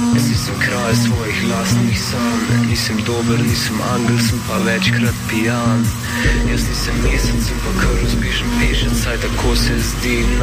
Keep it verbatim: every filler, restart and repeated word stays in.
Jaz nisem kralj svojih lastnih sanj, nisem dober, nisem angel, sem pa večkrat pijan. Jaz nisem mesec, sem pa kar vzbižen pešec, saj tako se zdi